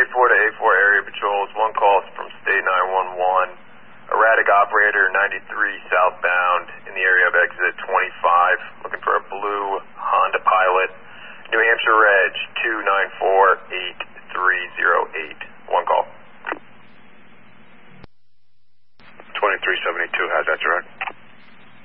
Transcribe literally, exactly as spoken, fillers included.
A four to A four area patrols. One call from State nine one one. Erratic operator ninety-three southbound in the area of exit twenty-five. Looking for a blue Honda Pilot. New Hampshire Reg two nine four eight three zero eight. One call. twenty-three seventy-two has that direct.